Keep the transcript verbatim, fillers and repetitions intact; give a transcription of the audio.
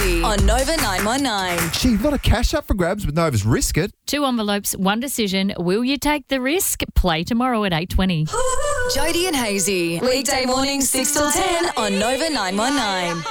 Hazy on Nova nine one nine. Gee, a lot of cash up for grabs with Nova's Risk It. Two envelopes, one decision. Will you take the risk? Play tomorrow at eight twenty. Jody and Hazy, weekday mornings six till ten on Nova nine one nine.